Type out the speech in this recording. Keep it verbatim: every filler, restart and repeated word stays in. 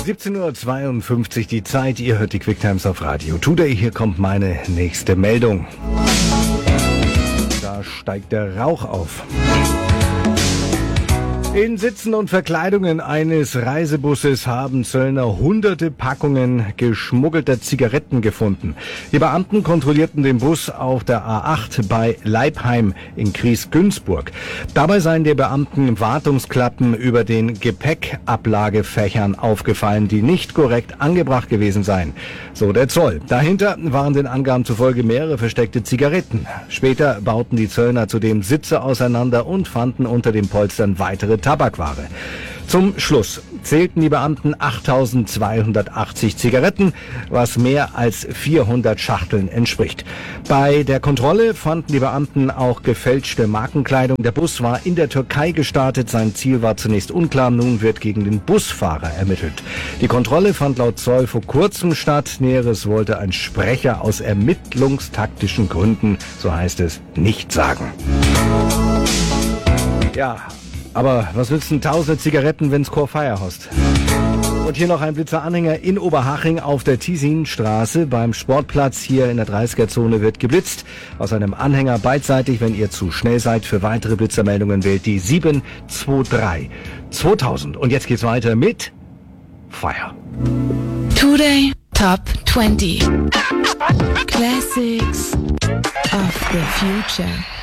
siebzehn Uhr zweiundfünfzig die Zeit, ihr hört die Quicktimes auf Radio Today. Hier kommt meine nächste Meldung. Da steigt der Rauch auf. In Sitzen und Verkleidungen eines Reisebusses haben Zöllner hunderte Packungen geschmuggelter Zigaretten gefunden. Die Beamten kontrollierten den Bus auf der A acht bei Leipheim in Griesgünzburg. Dabei seien den Beamten Wartungsklappen über den Gepäckablagefächern aufgefallen, die nicht korrekt angebracht gewesen seien. So der Zoll. Dahinter waren den Angaben zufolge mehrere versteckte Zigaretten. Später bauten die Zöllner zudem Sitze auseinander und fanden unter den Polstern weitere Tabakware. Zum Schluss zählten die Beamten achttausendzweihundertachtzig Zigaretten, was mehr als vierhundert Schachteln entspricht. Bei der Kontrolle fanden die Beamten auch gefälschte Markenkleidung. Der Bus war in der Türkei gestartet. Sein Ziel war zunächst unklar. Nun wird gegen den Busfahrer ermittelt. Die Kontrolle fand laut Zoll vor kurzem statt. Näheres wollte ein Sprecher aus ermittlungstaktischen Gründen, so heißt es, nicht sagen. Ja, aber was nützen tausende Zigaretten, wenn's Chorfeier hast? Und hier noch ein Blitzeranhänger in Oberhaching auf der Tiesinstraße. Beim Sportplatz hier in der dreißiger-Zone wird geblitzt. Aus einem Anhänger beidseitig, wenn ihr zu schnell seid. Für weitere Blitzermeldungen wählt die sieben zwei drei zweitausend. Und jetzt geht's weiter mit Fire. Today Top zwanzig. Classics of the Future.